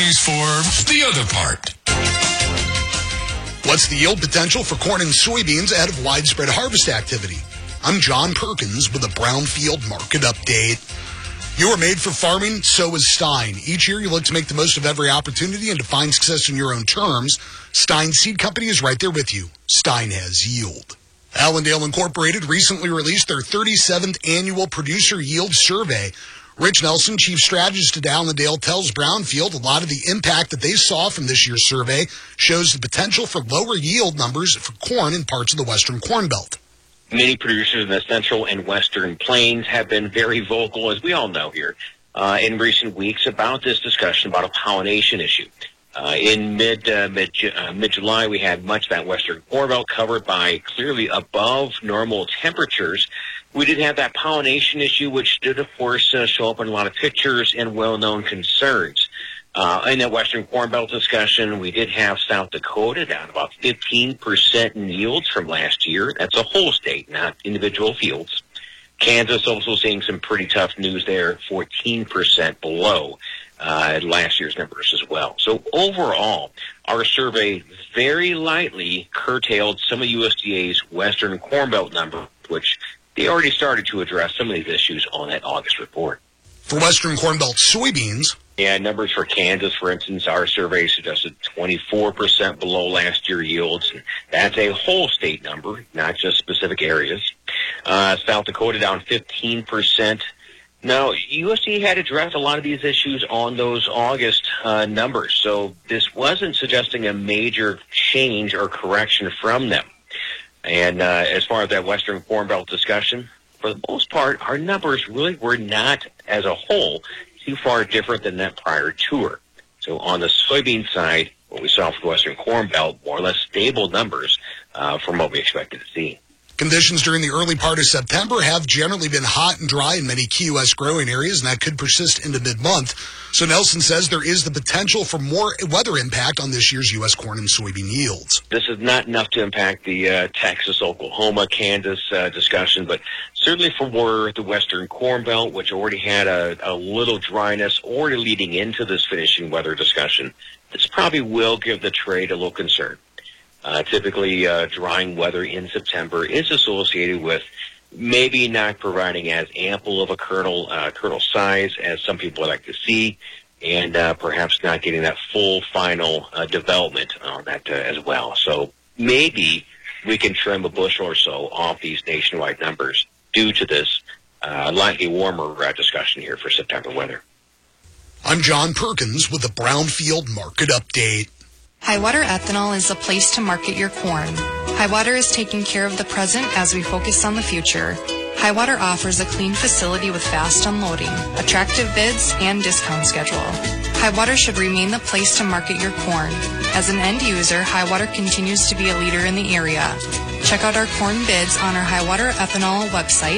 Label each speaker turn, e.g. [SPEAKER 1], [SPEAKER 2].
[SPEAKER 1] excuse for the other part.
[SPEAKER 2] What's the yield potential for corn and soybeans ahead of widespread harvest activity? I'm John Perkins with a Brownfield Market Update. You are made for farming, so is Stein. Each year you look to make the most of every opportunity and to find success in your own terms. Stein Seed Company is right there with you. Stein has yield. Allendale Incorporated recently released their 37th annual producer yield survey. Rich Nelson, chief strategist at Allendale, tells Brownfield a lot of the impact that they saw from this year's survey shows the potential for lower yield numbers for corn in parts of the Western Corn Belt.
[SPEAKER 3] Many producers in the Central and Western Plains have been very vocal, as we all know here, in recent weeks about this discussion about a pollination issue. In mid-July, we had much of that Western Corn Belt covered by clearly above normal temperatures. We did have that pollination issue, which did, of course, show up in a lot of pictures and well-known concerns. In that Western Corn Belt discussion, we did have South Dakota down about 15% in yields from last year. That's a whole state, not individual fields. Kansas also seeing some pretty tough news there, 14% below last year's numbers as well. So overall, our survey very lightly curtailed some of USDA's Western Corn Belt number, which they already started to address some of these issues on that August report.
[SPEAKER 2] For Western Corn Belt soybeans,
[SPEAKER 3] numbers for Kansas, for instance, our survey suggested 24% below last year yields. That's a whole state number, not just specific areas. South Dakota down 15%. Now, USDA had addressed a lot of these issues on those August numbers, so this wasn't suggesting a major change or correction from them. And as far as that Western Corn Belt discussion, for the most part, our numbers really were not, as a whole, too far different than that prior tour. So on the soybean side, what we saw for the Western Corn Belt, more or less stable numbers from what we expected to see.
[SPEAKER 2] Conditions during the early part of September have generally been hot and dry in many key U.S. growing areas, and that could persist into mid-month. So Nelson says there is the potential for more weather impact on this year's U.S. corn and soybean yields.
[SPEAKER 3] This is not enough to impact the Texas, Oklahoma, Kansas discussion, but certainly for the Western Corn Belt, which already had a little dryness already leading into this finishing weather discussion, this probably will give the trade a little concern. Typically, drying weather in September is associated with maybe not providing as ample of a kernel size as some people would like to see, and perhaps not getting that full final development on that as well. So maybe we can trim a bushel or so off these nationwide numbers due to this slightly warmer discussion here for September weather.
[SPEAKER 2] I'm John Perkins with the Brownfield Market Update.
[SPEAKER 4] Highwater Ethanol is the place to market your corn. Highwater is taking care of the present as we focus on the future. Highwater offers a clean facility with fast unloading, attractive bids, and discount schedule. Highwater should remain the place to market your corn. As an end user, Highwater continues to be a leader in the area. Check out our corn bids on our Highwater Ethanol website